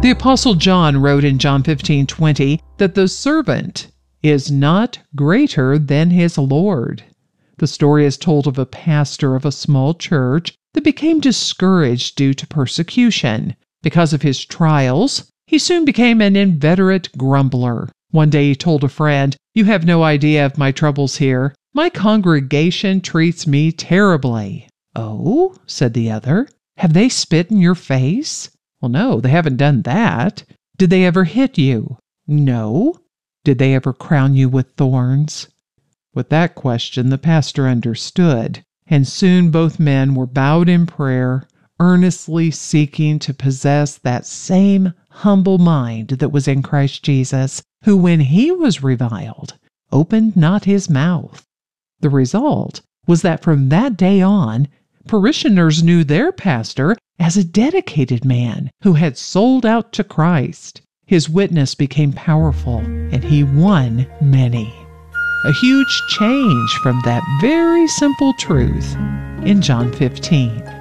The Apostle John wrote in John 15:20 that the servant is not greater than his Lord. The story is told of a pastor of a small church that became discouraged due to persecution. Because of his trials, he soon became an inveterate grumbler. One day he told a friend, "You have no idea of my troubles here. My congregation treats me terribly." "Oh?" said the other. "Have they spit in your face?" "Well, no, they haven't done that." "Did they ever hit you?" "No." "Did they ever crown you with thorns?" With that question, the pastor understood, and soon both men were bowed in prayer, earnestly seeking to possess that same humble mind that was in Christ Jesus, who, when he was reviled, opened not his mouth. The result was that from that day on, parishioners knew their pastor as a dedicated man who had sold out to Christ. His witness became powerful, and he won many. A huge change from that very simple truth in John 15.